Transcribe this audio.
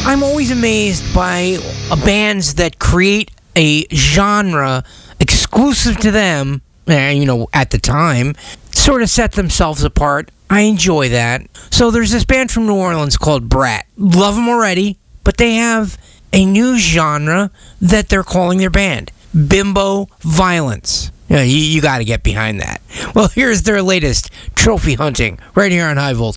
I'm always amazed by bands that create a genre exclusive to them, at the time, sort of set themselves apart. I enjoy that. So there's this band from New Orleans called Brat. Love them already, but they have a new genre that they're calling their band, Bimbo Violence. You got to get behind that. Well, here's their latest, Trophy Hunting, right here on High Voltage.